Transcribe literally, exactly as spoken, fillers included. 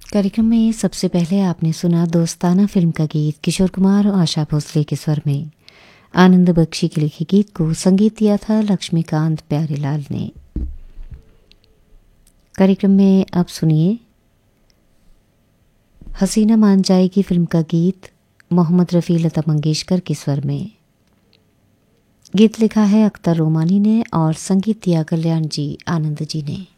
कार्यक्रम में सबसे पहले आपने सुना दोस्ताना फिल्म का गीत किशोर कुमार और आशा भोसले के स्वर में। आनंद बख्शी के लिखे गीत को संगीत दिया था लक्ष्मीकांत प्यारेलाल ने। कार्यक्रम में अब सुनिए हसीना मान जाएगी फिल्म का गीत मोहम्मद रफ़ी लता मंगेशकर के स्वर में। गीत लिखा है अख्तर रोमानी ने और संगीत दिया कल्याण जी आनंद जी ने।